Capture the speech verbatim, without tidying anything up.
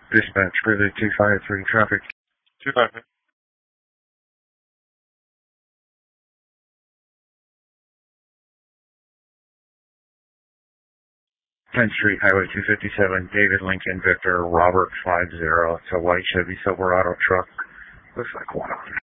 Dispatch, Grizzly two five three, traffic. two five three. tenth Street, Highway two fifty-seven, David Lincoln Victor, Robert five zero. It's a white Chevy Silverado truck. Looks like one.